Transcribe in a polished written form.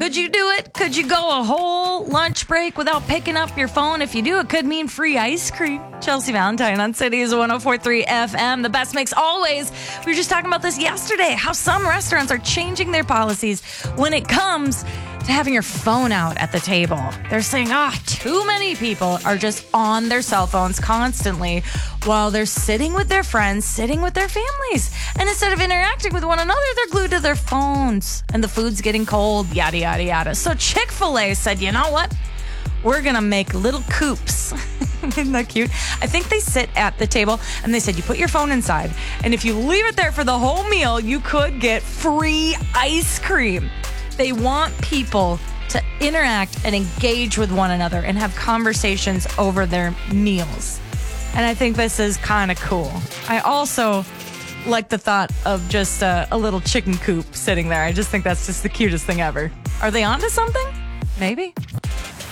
Could you do it? Could you go a whole lunch break without picking up your phone? If you do, it could mean free ice cream. Chelsea Valentine on Cities 104.3 FM. The best mix always. We were just talking about this yesterday, how some restaurants are changing their policies when it comes to having your phone out at the table. They're saying, too many people are just on their cell phones constantly while they're sitting with their friends, sitting with their families. And instead of interacting with one another, they're glued to their phones. And the food's getting cold, yada, yada, yada. So Chick-fil-A said, you know what? We're going to make little coops. Isn't that cute? I think they sit at the table and they said you put your phone inside. And if you leave it there for the whole meal, you could get free ice cream. They want people to interact and engage with one another and have conversations over their meals. And I think this is kind of cool. I also like the thought of just a little chicken coop sitting there. I just think that's just the cutest thing ever. Are they onto something? Maybe.